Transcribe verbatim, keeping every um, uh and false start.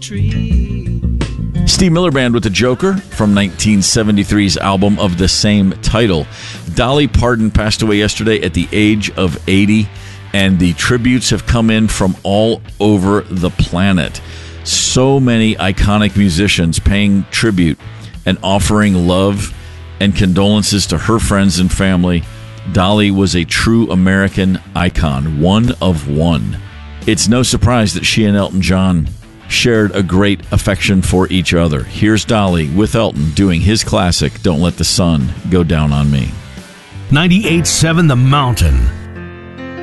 tree. Steve Miller Band with The Joker from nineteen seventy-three's album of the same title. Dolly Parton passed away yesterday at the age of eighty, and the tributes have come in from all over the planet. So many iconic musicians paying tribute and offering love and condolences to her friends and family. Dolly was a true American icon, one of one. It's no surprise that she and Elton John shared a great affection for each other. Here's Dolly with Elton doing his classic, Don't Let the Sun Go Down on Me. ninety-eight point seven The Mountain.